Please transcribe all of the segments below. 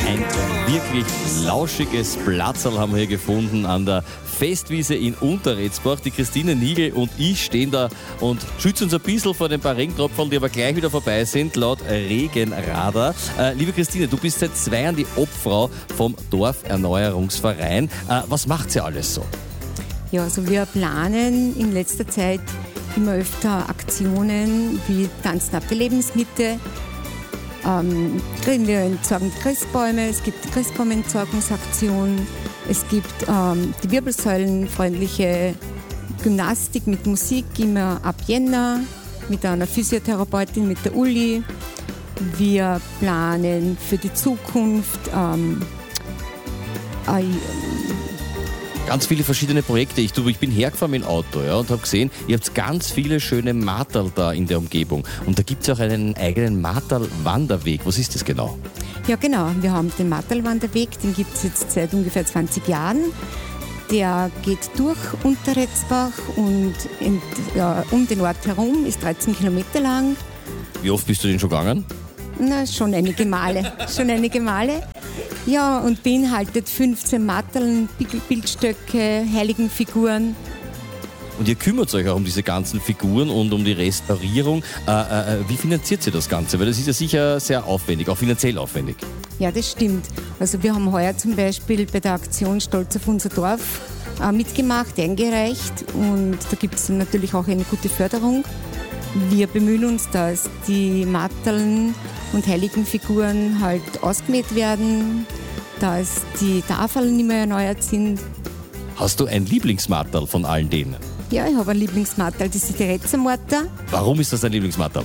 Ein wirklich lauschiges Platzerl haben wir hier gefunden an der Festwiese in Unterretzbach. Die Christine Nigel und ich stehen da und schützen uns ein bisschen vor den paar Regentropfen, die aber gleich wieder vorbei sind, laut Regenradar. Liebe Christine, du bist seit 2 Jahren die Obfrau vom Dorferneuerungsverein. Was macht sie alles so? Ja, also wir planen in letzter Zeit immer öfter Aktionen wie Tanzen ab der Lebensmitte. Wir entsorgen Christbäume, es gibt die Christbaumentsorgungsaktion, es gibt die wirbelsäulenfreundliche Gymnastik mit Musik immer ab Jänner, mit einer Physiotherapeutin, mit der Uli. Wir planen für die Zukunft ganz viele verschiedene Projekte. Ich bin hergefahren mit dem Auto, ja, und habe gesehen, ihr habt ganz viele schöne Marterl da in der Umgebung. Und da gibt es auch einen eigenen Marterl-Wanderweg. Was ist das genau? Ja, genau. Wir haben den Marterl-Wanderweg, den gibt es jetzt seit ungefähr 20 Jahren. Der geht durch Unterretzbach und um den Ort herum, ist 13 Kilometer lang. Wie oft bist du den schon gegangen? Na, schon einige Male. Ja, und beinhaltet 15 Marterln, Bildstöcke, Heiligenfiguren. Und ihr kümmert euch auch um diese ganzen Figuren und um die Restaurierung. Wie finanziert ihr das Ganze? Weil das ist ja sicher sehr aufwendig, auch finanziell aufwendig. Ja, das stimmt. Also wir haben heuer zum Beispiel bei der Aktion Stolz auf unser Dorf mitgemacht, eingereicht. Und da gibt es natürlich auch eine gute Förderung. Wir bemühen uns, dass die Marterln und Heiligenfiguren halt ausgemäht werden, dass die Tafeln nicht mehr erneuert sind. Hast du ein Lieblingsmarterl von allen denen? Ja, ich habe ein Lieblingsmarterl, das ist die Retzermarter. Warum ist das dein Lieblingsmarterl?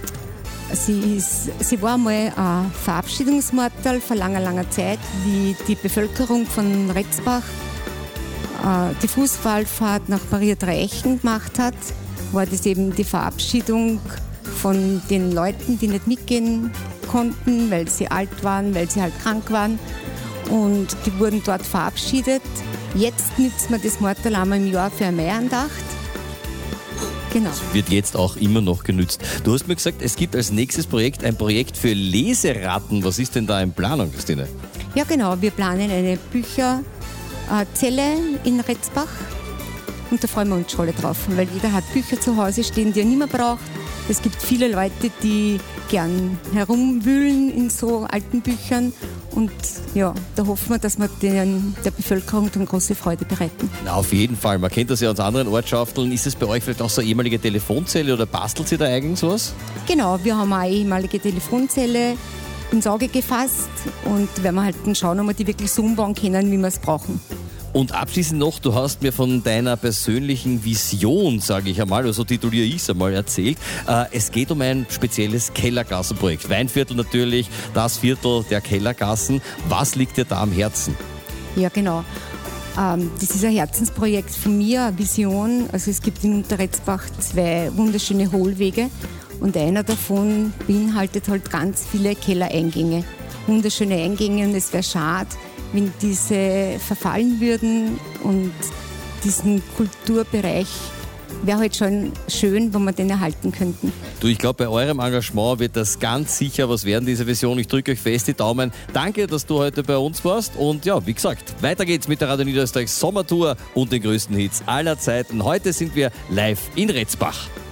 Sie war einmal ein Verabschiedungsmarterl vor langer Zeit, wie die Bevölkerung von Retzbach die Fußballfahrt nach Maria Dreiechen gemacht hat. War das eben die Verabschiedung von den Leuten, die nicht mitgehen konnten, weil sie alt waren, weil sie halt krank waren. Und die wurden dort verabschiedet. Jetzt nützt man das Marterl einmal im Jahr für eine Meirandacht. Genau. Das wird jetzt auch immer noch genützt. Du hast mir gesagt, es gibt als nächstes Projekt ein Projekt für Leseratten. Was ist denn da in Planung, Christine? Ja, genau. Wir planen eine Bücherzelle in Retzbach. Und da freuen wir uns schon alle drauf, weil jeder hat Bücher zu Hause stehen, die er nicht mehr braucht. Es gibt viele Leute, die gern herumwühlen in so alten Büchern. Und ja, da hoffen wir, dass wir der Bevölkerung dann große Freude bereiten. Na, auf jeden Fall. Man kennt das ja aus anderen Ortschaften. Ist es bei euch vielleicht auch so eine ehemalige Telefonzelle oder bastelt ihr da eigentlich sowas? Genau, wir haben eine ehemalige Telefonzelle ins Auge gefasst und werden wir halt dann schauen, ob wir die wirklich so umbauen können, wie wir es brauchen. Und abschließend noch, du hast mir von deiner persönlichen Vision, sage ich einmal, oder so tituliere ich es einmal, erzählt. Es geht um ein spezielles Kellergassenprojekt. Weinviertel natürlich, das Viertel der Kellergassen. Was liegt dir da am Herzen? Ja, genau. Das ist ein Herzensprojekt von mir, eine Vision. Also es gibt in Unterretzbach 2 wunderschöne Hohlwege und einer davon beinhaltet halt ganz viele Kellereingänge. Wunderschöne Eingänge und es wäre schade, wenn diese verfallen würden, und diesen Kulturbereich wäre halt schon schön, wenn wir den erhalten könnten. Du, ich glaube, bei eurem Engagement wird das ganz sicher was werden, diese Vision. Ich drücke euch fest die Daumen. Danke, dass du heute bei uns warst. Und ja, wie gesagt, weiter geht's mit der Radio Niederösterreich Sommertour und den größten Hits aller Zeiten. Heute sind wir live in Retzbach.